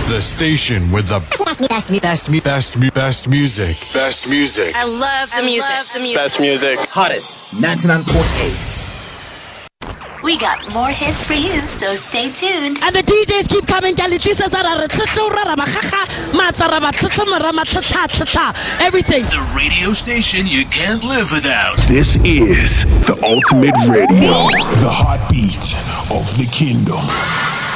The station with the best music. Best music. I love the music. Best music. Hottest 99.8. We got more hits for you, so stay tuned. And the DJs keep coming. Everything. The radio station you can't live without. This is the ultimate radio, the heartbeat of the kingdom.